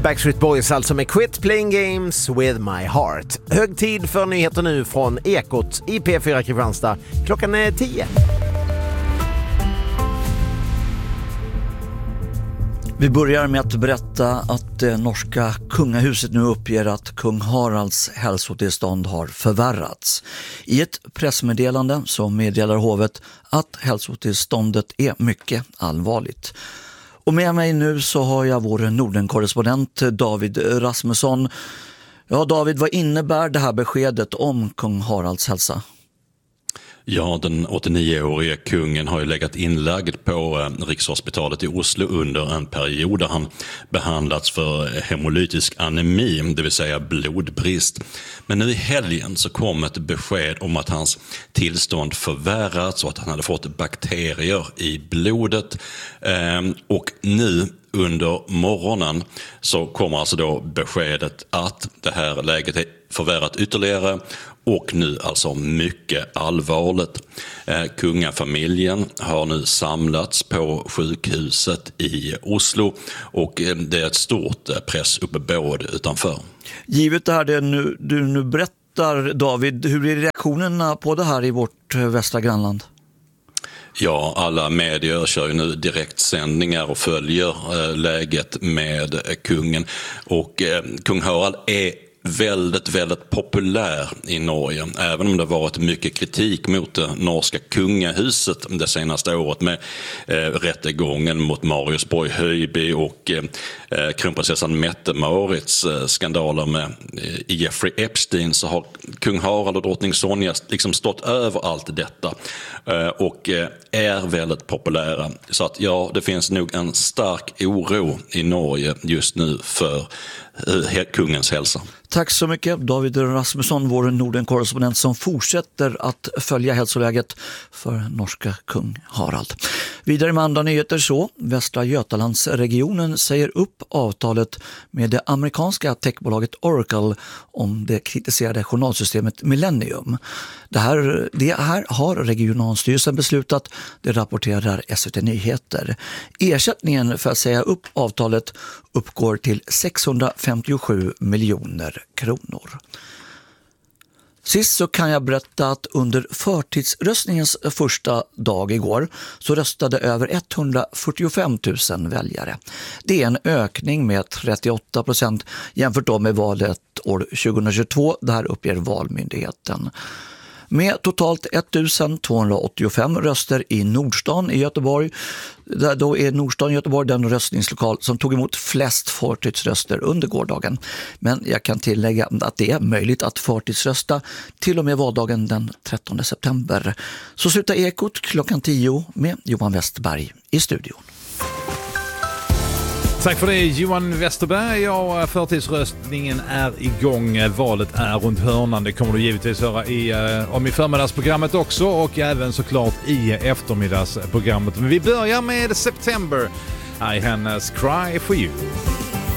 Backstreet Boys alltså med Quit Playing Games with My Heart. Hög tid för nyheter nu från Ekot i P4 Kristianstad. Klockan är 10. Vi börjar med att berätta att det norska kungahuset nu uppger att kung Haralds hälsotillstånd har förvärrats. I ett pressmeddelande så meddelar hovet att hälsotillståndet är mycket allvarligt. Och med mig nu så har jag vår Norden-korrespondent David Rasmusson. Ja David, vad innebär det här beskedet om kung Haralds hälsa? Ja, den 89-årige kungen har ju legat inlagd på Rikshospitalet i Oslo under en period där han behandlats för hemolytisk anemi, det vill säga blodbrist. Men nu i helgen så kom ett besked om att hans tillstånd förvärrats och att han hade fått bakterier i blodet. Och nu under morgonen så kommer alltså då beskedet att det här läget är förvärrat ytterligare och nu alltså mycket allvarligt. Kungafamiljen har nu samlats på sjukhuset i Oslo och det är ett stort pressuppbåd utanför. Givet det här du nu berättar, David, hur är reaktionerna på det här i vårt västra grannland? Ja, alla medier kör ju nu direktsändningar och följer läget med kungen. Och kung Harald är väldigt populär i Norge, även om det varit mycket kritik mot det norska kungahuset det senaste året med rättegången mot Marius Borg Høiby och kronprinsessan Mette-Marits skandaler med Jeffrey Epstein, så har kung Harald och drottning Sonja liksom stått över allt detta och är väldigt populära. Så att ja, det finns nog en stark oro i Norge just nu för kungens hälsa. Tack så mycket David Rasmusson, vår Norden-korrespondent som fortsätter att följa hälsoläget för norska kung Harald. Vidare med andra nyheter så, Västra Götalandsregionen säger upp avtalet med det amerikanska techbolaget Oracle om det kritiserade journalsystemet Millennium. Det här har regionalstyrelsen beslutat, det rapporterar SVT Nyheter. Ersättningen för att säga upp avtalet uppgår till 657 miljoner kronor. Sist så kan jag berätta att under förtidsröstningens första dag igår så röstade över 145 000 väljare. Det är en ökning med 38% jämfört då med valet år 2022, där uppger Valmyndigheten. Med totalt 1285 röster i Nordstan i Göteborg. Där då är Nordstan i Göteborg den röstningslokal som tog emot flest förtidsröster under gårdagen. Men jag kan tillägga att det är möjligt att förtidsrösta till och med valdagen den 13 september. Så slutar Ekot klockan 10 med Johan Westberg i studion. Tack för det Johan Westerberg. Ja, förtidsröstningen är igång. Valet är runt hörnan. Det kommer du givetvis höra om i förmiddagsprogrammet också och även såklart i eftermiddagsprogrammet. Men vi börjar med September. I hennes Cry for You.